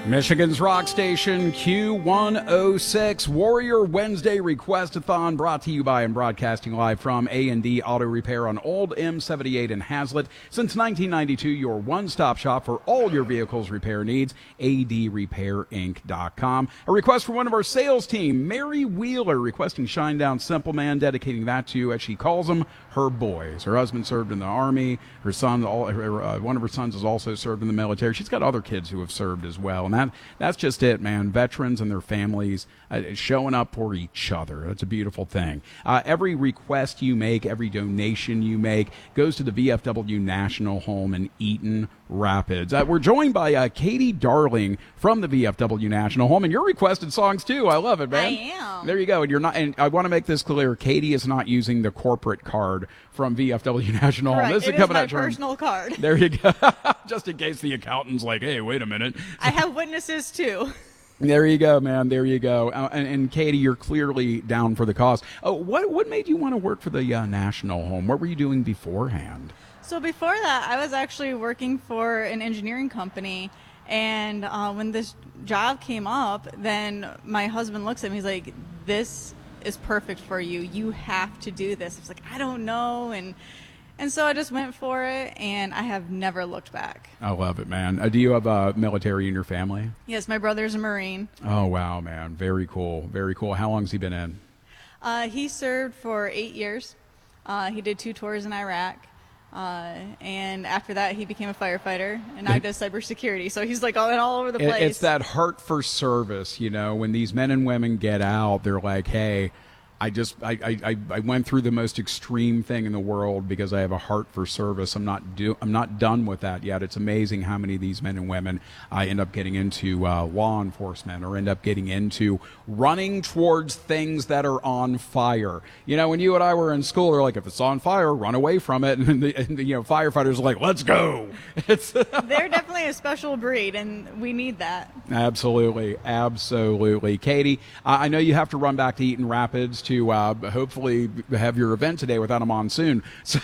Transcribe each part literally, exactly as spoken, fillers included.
Michigan's rock station, Q one oh six, Warrior Wednesday Request-a-thon, brought to you by and broadcasting live from A and D Auto Repair on Old M seventy-eight in Hazlet. Since nineteen ninety-two, your one-stop shop for all your vehicle's repair needs, A D repair inc dot com. A request from one of our sales team, Mary Wheeler, requesting Shinedown Simple Man, dedicating that to, as she calls them, her boys. Her husband served in the Army. Her son, all, her, uh, one of her sons has also served in the military. She's got other kids who have served as well. And that that's just it, man. Veterans and their families uh, showing up for each other. That's a beautiful thing. Uh, every request you make, every donation you make goes to the V F W National Home in Eaton Rapids. Uh, we're joined by uh, Katie Darling from the V F W National Home, and your requested songs too. I love it, man. I am. There you go. And you're not. And I want to make this clear. Katie is not using the corporate card from V F W National Correct. Home. This it is coming my out personal card. There you go. Just in case the accountant's like, hey, wait a minute. I have witnesses too. There you go, man. There you go. Uh, and, and Katie, you're clearly down for the cause. Oh, what what made you want to work for the uh, National Home? What were you doing beforehand? So before that, I was actually working for an engineering company, and uh, when this job came up, then my husband looks at me, he's like, this is perfect for you. You have to do this. I was like, I don't know, and and so I just went for it, and I have never looked back. I love it, man. Uh, do you have uh, military in your family? Yes, my brother's a Marine. Oh, wow, man. Very cool. Very cool. How long has he been in? Uh, he served for eight years. Uh, he did two tours in Iraq. Uh, and after that, he became a firefighter, and now he does cybersecurity. So he's like all, all over the place. It's that heart for service, you know, when these men and women get out, they're like, hey, I just, I, I, I went through the most extreme thing in the world because I have a heart for service. I'm not do, I'm not done with that yet. It's amazing how many of these men and women uh, end up getting into uh, law enforcement or end up getting into running towards things that are on fire. You know, when you and I were in school, they're like, if it's on fire, run away from it. And the, and the you know, firefighters are like, let's go. It's They're definitely a special breed, and we need that. Absolutely. Absolutely. Katie, uh, I know you have to run back to Eaton Rapids to uh, hopefully have your event today without a monsoon. So,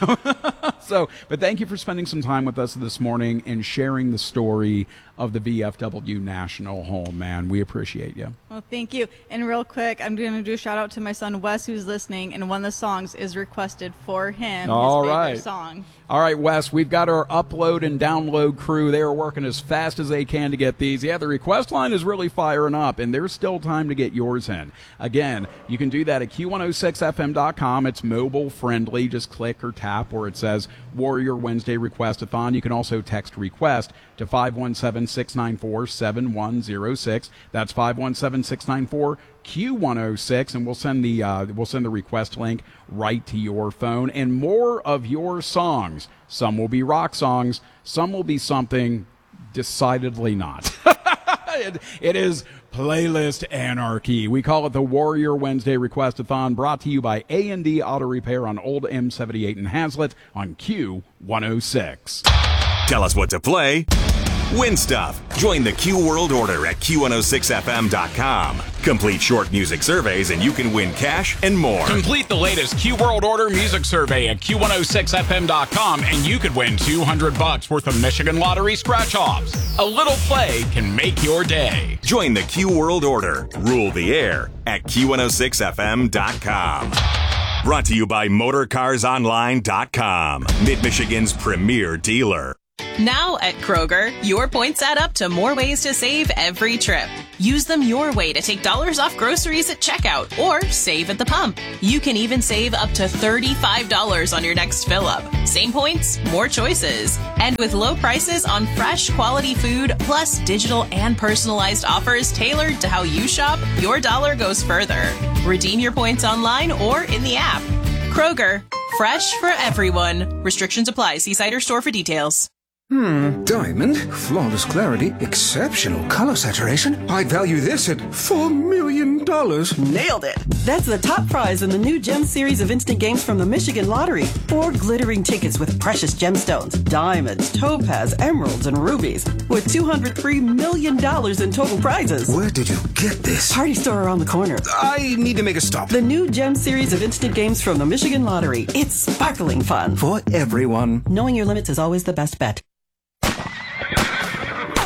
so, but thank you for spending some time with us this morning and sharing the story of the V F W National Home, man. We appreciate you. Well, thank you. And real quick, I'm going to do a shout out to my son Wes, who's listening, and one of the songs is requested for him. All his favorite right. song. All right, Wes, we've got our upload and download crew. They are working as fast as they can to get these. Yeah, the request line is really firing up, and there's still time to get yours in. Again, you can do that at Q one oh six F M dot com. It's mobile friendly. Just click or tap where it says Warrior Wednesday Request-a-thon. You can also text request to five one seven, six nine four, seven one zero six. That's five one seven, six nine four, Q one oh six, and we'll send the uh, we'll send the request link right to your phone. And more of your songs. Some will be rock songs. Some will be something decidedly not. it, it is playlist anarchy. We call it the Warrior Wednesday Request-a-thon, brought to you by A and D Auto Repair on Old M seventy-eight in Hazlet on Q one oh six. Tell us what to play. Win stuff. Join the Q World Order at Q one oh six F M dot com. Complete short music surveys and you can win cash and more. Complete the latest Q World Order music survey at Q one oh six F M dot com and you could win two hundred bucks worth of Michigan Lottery scratch-offs. A little play can make your day. Join the Q World Order. Rule the air at Q one oh six F M dot com. Brought to you by Motor Cars Online dot com, Mid-Michigan's premier dealer. Now at Kroger, your points add up to more ways to save every trip. Use them your way to take dollars off groceries at checkout or save at the pump. You can even save up to thirty-five dollars on your next fill-up. Same points, more choices. And with low prices on fresh, quality food, plus digital and personalized offers tailored to how you shop, your dollar goes further. Redeem your points online or in the app. Kroger, fresh for everyone. Restrictions apply. See site or store for details. Hmm, diamond, flawless clarity, exceptional color saturation. I'd value this at four million dollars. Nailed it! That's the top prize in the new Gem series of instant games from the Michigan Lottery. Four glittering tickets with precious gemstones, diamonds, topaz, emeralds, and rubies, with two hundred three million dollars in total prizes. Where did you get this? Party store around the corner. I need to make a stop. The new Gem series of instant games from the Michigan Lottery. It's sparkling fun. For everyone. Knowing your limits is always the best bet.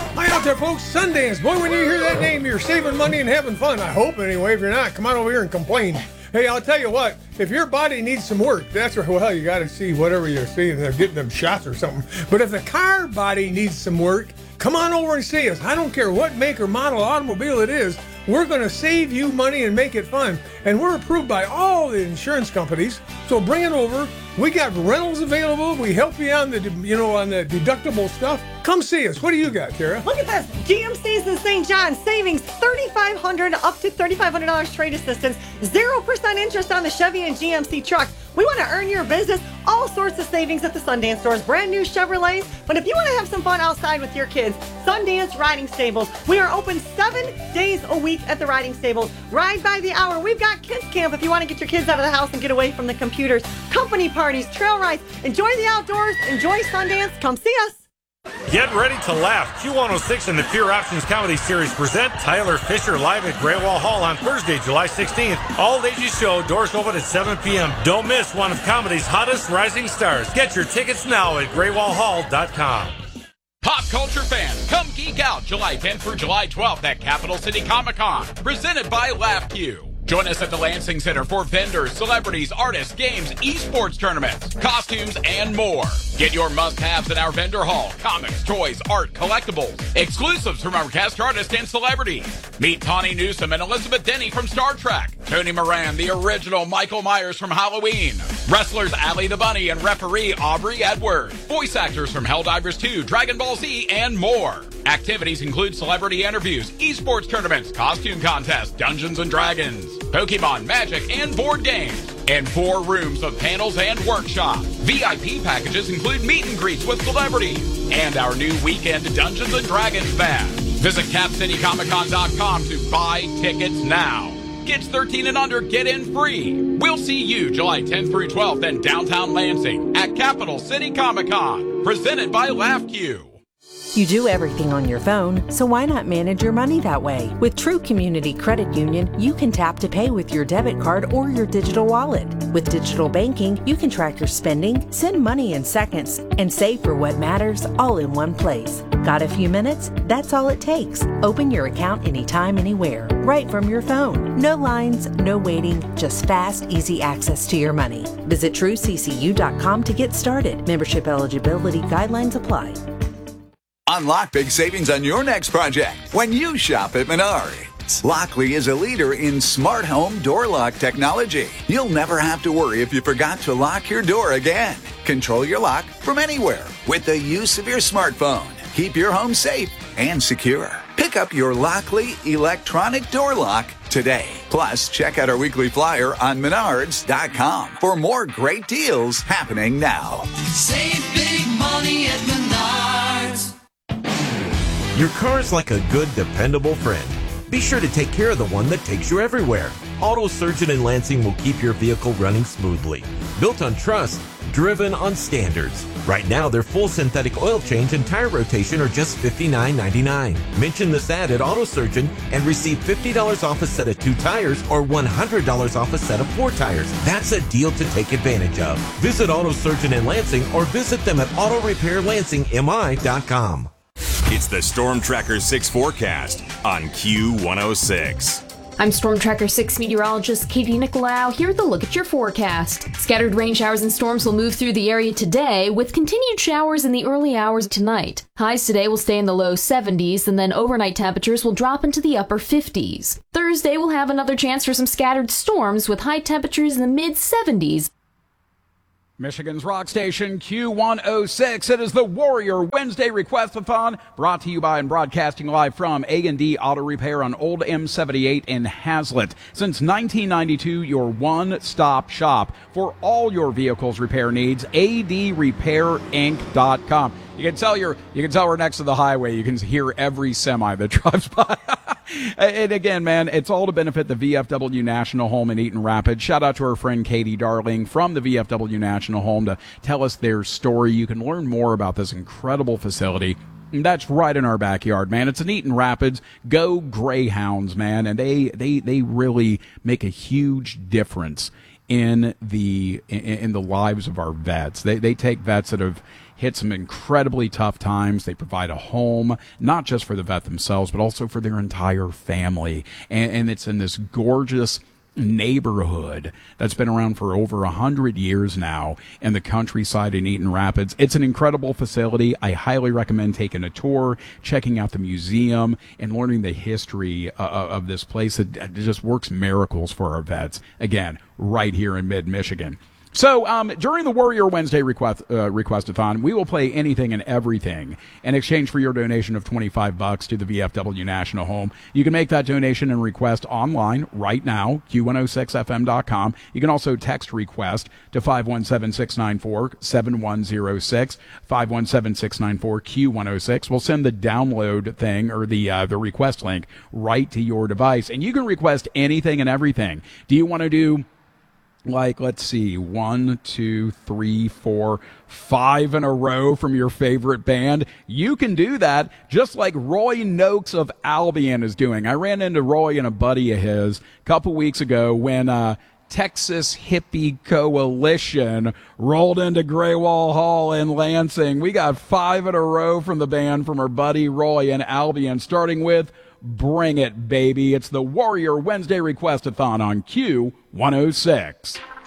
there, folks. Sundance. Boy, when you hear that name, you're saving money and having fun. I hope, anyway. If you're not, come on over here and complain. Hey, I'll tell you what. If your body needs some work, that's where, well, you got to see whatever you're seeing. They're getting them shots or something. But if the car body needs some work, come on over and see us. I don't care what make or model automobile it is. We're going to save you money and make it fun. And we're approved by all the insurance companies. So bring it over. We got rentals available. We help you on the, you know, on the deductible stuff. Come see us. What do you got, Tara? Look at this. G M C's in Saint John. Savings thirty-five hundred dollars up to thirty-five hundred dollars trade assistance. zero percent interest on the Chevy and G M C truck. We want to earn your business. All sorts of savings at the Sundance stores. Brand new Chevrolets. But if you want to have some fun outside with your kids, Sundance Riding Stables. We are open seven days a week at the Riding Stables. Ride by the hour. We've got kids camp if you want to get your kids out of the house and get away from the computers. Company parties, trail rides. Enjoy the outdoors. Enjoy Sundance. Come see us. Get ready to laugh. Q one oh six and the Pure Options Comedy Series present Tyler Fisher live at Greywall Hall on Thursday, July sixteenth. All ages show. Doors open at seven p.m. Don't miss one of comedy's hottest rising stars. Get your tickets now at greywall hall dot com. Pop culture fans, come geek out July tenth through July twelfth at Capital City Comic Con, presented by LaughQ. Join us at the Lansing Center for vendors, celebrities, artists, games, esports tournaments, costumes, and more. Get your must-haves in our vendor hall: comics, toys, art, collectibles, exclusives from our cast artists and celebrities. Meet Tawny Newsome and Elizabeth Denny from Star Trek, Tony Moran, the original Michael Myers from Halloween, wrestlers Allie the Bunny and referee Aubrey Edwards, voice actors from Helldivers two, Dragon Ball Z, and more. Activities include celebrity interviews, esports tournaments, costume contests, Dungeons and Dragons, Pokemon, Magic, and board games. And four rooms of panels and workshops. V I P packages include meet and greets with celebrities and our new weekend Dungeons and Dragons bash. Visit cap city comic con dot com to buy tickets now. Kids thirteen and under get in free. We'll see you July tenth through twelfth in downtown Lansing at Capital City Comic Con, presented by LaughQ. You do everything on your phone, so why not manage your money that way? With True Community Credit Union, you can tap to pay with your debit card or your digital wallet. With digital banking, you can track your spending, send money in seconds, and save for what matters all in one place. Got a few minutes? That's all it takes. Open your account anytime, anywhere, right from your phone. No lines, no waiting, just fast, easy access to your money. Visit true c c u dot com to get started. Membership eligibility guidelines apply. Unlock big savings on your next project when you shop at Menards. Lockley is a leader in smart home door lock technology. You'll never have to worry if you forgot to lock your door again. Control your lock from anywhere with the use of your smartphone. Keep your home safe and secure. Pick up your Lockley electronic door lock today. Plus, check out our weekly flyer on menards dot com for more great deals happening now. Save big money at Menards. Your car's like a good, dependable friend. Be sure to take care of the one that takes you everywhere. Auto Surgeon in Lansing will keep your vehicle running smoothly. Built on trust, driven on standards. Right now, their full synthetic oil change and tire rotation are just fifty-nine ninety-nine. Mention this ad at Auto Surgeon and receive fifty dollars off a set of two tires or one hundred dollars off a set of four tires. That's a deal to take advantage of. Visit Auto Surgeon in Lansing or visit them at auto repair lansing m i dot com. It's the Storm Tracker six forecast on Q one oh six. I'm Storm Tracker six meteorologist Katie Nicolau here with a look at your forecast. Scattered rain showers and storms will move through the area today, with continued showers in the early hours tonight. Highs today will stay in the low seventies, and then overnight temperatures will drop into the upper fifties. Thursday will have another chance for some scattered storms, with high temperatures in the mid seventies. Michigan's rock station, Q one oh six. It is the Warrior Wednesday Request-a-thon, brought to you by and broadcasting live from A and D Auto Repair on Old M seventy-eight in Hazlet. Since nineteen ninety-two, your one-stop shop for all your vehicle's repair needs, a d repair inc dot com. You can tell you're, you can tell we're next to the highway. You can hear every semi that drives by. And again, man, it's all to benefit the V F W National Home in Eaton Rapids. Shout out to our friend Katie Darling from the V F W National Home to tell us their story. You can learn more about this incredible facility. And that's right in our backyard, man. It's in Eaton Rapids. Go Greyhounds, man. And they, they, they really make a huge difference in the, in, in the lives of our vets. They, they take vets that have hit some incredibly tough times. They provide a home, not just for the vet themselves, but also for their entire family. And, and it's in this gorgeous neighborhood that's been around for over a hundred years now in the countryside in Eaton Rapids. It's an incredible facility. I highly recommend taking a tour, checking out the museum, and learning the history uh, of this place. It, it just works miracles for our vets. Again, right here in mid-Michigan. So um, during the Warrior Wednesday request uh, request-a-thon, we will play anything and everything in exchange for your donation of twenty-five bucks to the V F W National Home. You can make that donation and request online right now, Q one oh six F M dot com. You can also text request to five one seven, six nine four, seven one zero six, five one seven, six nine four, Q one oh six. We'll send the download thing or the uh, the request link right to your device, and you can request anything and everything. Do you want to do like, let's see, one, two, three, four, five in a row from your favorite band? You can do that just like Roy Noakes of Albion is doing. I ran into Roy and a buddy of his a couple weeks ago when uh, Texas Hippie Coalition rolled into Graywall Hall in Lansing. We got five in a row from the band from our buddy Roy and Albion, starting with Bring It, Baby. It's the Warrior Wednesday Request-a-thon on Q one oh six.